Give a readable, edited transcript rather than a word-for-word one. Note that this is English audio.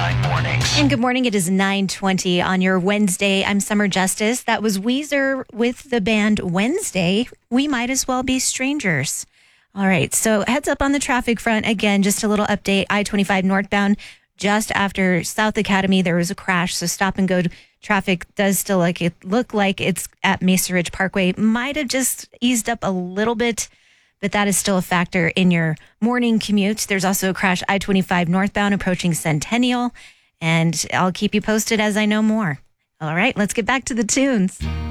9 Mornings. And good morning. It is 9:20 on your Wednesday. I'm Summer Justice. That was Weezer with the band Wednesday. We might as well be strangers. All right. So heads up on the traffic front. Again, just a little update. I-25 northbound, just after South Academy, there was a crash. So stop and go traffic does still look like it's at Mesa Ridge Parkway. Might have just eased up a little bit, but that is still a factor in your morning commute. There's also a crash I-25 northbound approaching Centennial, and I'll keep you posted as I know more. All right, let's get back to the tunes.